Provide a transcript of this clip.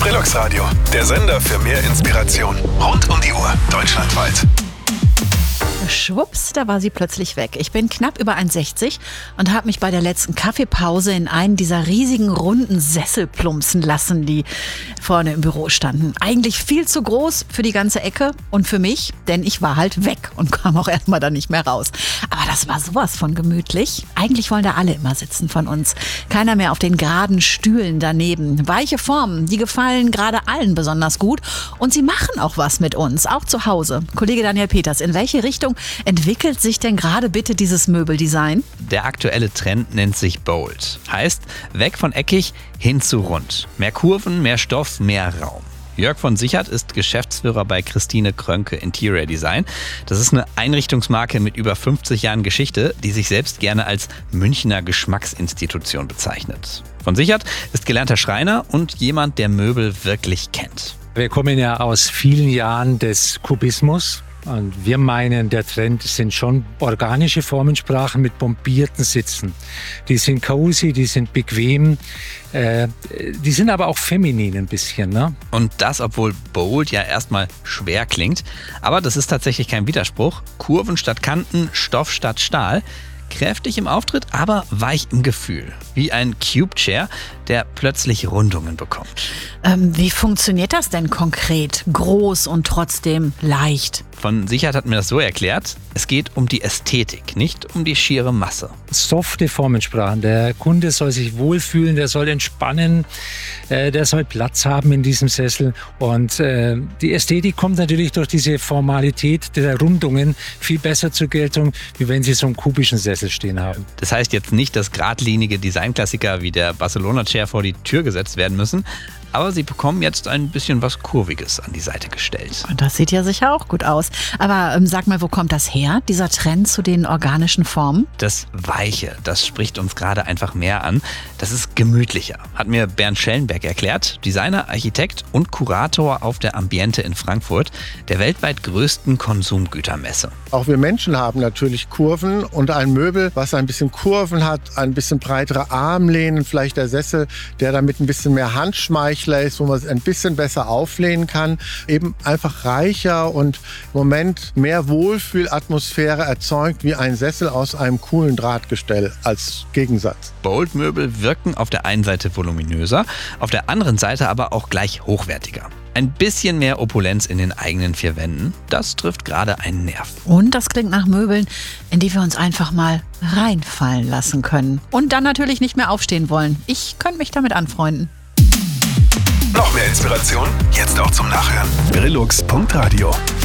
Brillux Radio, der Sender für mehr Inspiration. Rund um die Uhr, deutschlandweit. Schwupps, da war sie plötzlich weg. Ich bin knapp über 1,60 und habe mich bei der letzten Kaffeepause in einen dieser riesigen runden Sessel plumpsen lassen, die vorne im Büro standen. Eigentlich viel zu groß für die ganze Ecke und für mich, denn ich war halt weg und kam auch erstmal da nicht mehr raus. Aber das war sowas von gemütlich. Eigentlich wollen da alle immer sitzen von uns. Keiner mehr auf den geraden Stühlen daneben. Weiche Formen, die gefallen gerade allen besonders gut und sie machen auch was mit uns, auch zu Hause. Kollege Daniel Peters, in welche Richtung entwickelt sich denn gerade bitte dieses Möbeldesign? Der aktuelle Trend nennt sich Bold. Heißt, weg von eckig hin zu rund. Mehr Kurven, mehr Stoff, mehr Raum. Jörg von Sichert ist Geschäftsführer bei Christine Krönke Interior Design. Das ist eine Einrichtungsmarke mit über 50 Jahren Geschichte, die sich selbst gerne als Münchner Geschmacksinstitution bezeichnet. Von Sichert ist gelernter Schreiner und jemand, der Möbel wirklich kennt. Wir kommen ja aus vielen Jahren des Kubismus. Und wir meinen, der Trend sind schon organische Formensprachen mit bombierten Sitzen. Die sind cozy, die sind bequem, die sind aber auch feminin ein bisschen, ne? Und das, obwohl Bold ja erstmal schwer klingt. Aber das ist tatsächlich kein Widerspruch. Kurven statt Kanten, Stoff statt Stahl. Kräftig im Auftritt, aber weich im Gefühl. Wie ein Cube Chair, der plötzlich Rundungen bekommt. Wie funktioniert das denn konkret? Groß und trotzdem leicht. Von Sichert hat mir das so erklärt, es geht um die Ästhetik, nicht um die schiere Masse. Softe Formensprachen. Der Kunde soll sich wohlfühlen, der soll entspannen, der soll Platz haben in diesem Sessel. Und die Ästhetik kommt natürlich durch diese Formalität der Rundungen viel besser zur Geltung, wie wenn Sie so einen kubischen Sessel stehen haben. Das heißt jetzt nicht, dass geradlinige Designklassiker wie der Barcelona Chair vor die Tür gesetzt werden müssen, aber sie bekommen jetzt ein bisschen was Kurviges an die Seite gestellt. Und das sieht ja sicher auch gut aus. Aber sag mal, wo kommt das her, dieser Trend zu den organischen Formen? Das Weiche, das spricht uns gerade einfach mehr an. Das ist gemütlicher, hat mir Bernd Schellenberg erklärt, Designer, Architekt und Kurator auf der Ambiente in Frankfurt, der weltweit größten Konsumgütermesse. Auch wir Menschen haben natürlich Kurven und ein Möbel, was ein bisschen Kurven hat, ein bisschen breitere Armlehnen, vielleicht der Sessel, der damit ein bisschen mehr Handschmeichler ist, wo man es ein bisschen besser auflehnen kann, eben einfach reicher und im Moment mehr Wohlfühlatmosphäre erzeugt wie ein Sessel aus einem coolen Drahtgestell als Gegensatz. Bold-Möbel wirken auf der einen Seite voluminöser, auf der anderen Seite aber auch gleich hochwertiger. Ein bisschen mehr Opulenz in den eigenen vier Wänden, das trifft gerade einen Nerv. Und das klingt nach Möbeln, in die wir uns einfach mal reinfallen lassen können. Und dann natürlich nicht mehr aufstehen wollen. Ich könnte mich damit anfreunden. Noch mehr Inspiration? Jetzt auch zum Nachhören. Brillux.radio